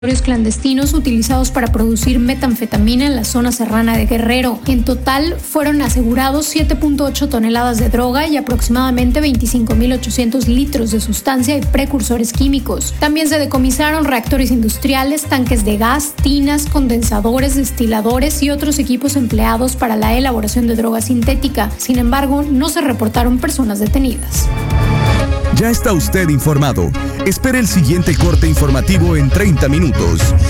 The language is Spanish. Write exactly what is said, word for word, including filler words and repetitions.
clandestinos utilizados para producir metanfetamina en la zona serrana de Guerrero. En total, fueron asegurados siete punto ocho toneladas de droga y aproximadamente veinticinco mil ochocientos litros de sustancia y precursores químicos. También se decomisaron reactores industriales, tanques de gas, tinas, condensadores, destiladores y otros equipos empleados para la elaboración de droga sintética. Sin embargo, no se reportaron personas detenidas. Ya está usted informado. Espere el siguiente corte informativo en treinta minutos.